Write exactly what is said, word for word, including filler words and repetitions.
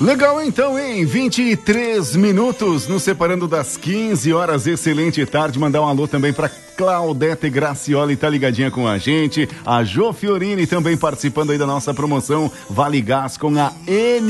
Legal então, hein? vinte e três minutos, nos separando das quinze horas. Excelente tarde. Mandar um alô também para Claudete Gracioli, tá ligadinha com a gente. A Jo Fiorini também participando aí da nossa promoção Vale Gás com a N